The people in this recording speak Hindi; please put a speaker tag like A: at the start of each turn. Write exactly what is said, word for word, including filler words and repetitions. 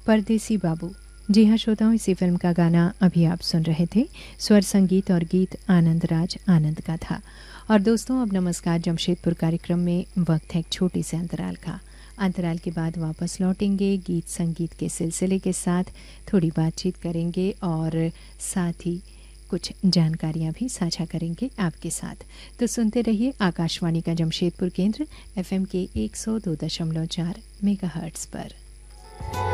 A: परदेसी बाबू। जी हाँ श्रोताओं, इसी फिल्म का गाना अभी आप सुन रहे थे। स्वर संगीत और गीत आनंद राज आनंद का था। और दोस्तों, अब नमस्कार जमशेदपुर कार्यक्रम में वक्त है एक छोटे से अंतराल का। अंतराल के बाद वापस लौटेंगे गीत संगीत के सिलसिले के साथ, थोड़ी बातचीत करेंगे और साथ ही कुछ जानकारियां भी साझा करेंगे आपके साथ। तो सुनते रहिए आकाशवाणी का जमशेदपुर केंद्र एफएम के एक सौ दो दशमलव चार मेगाहर्ट्ज़ पर।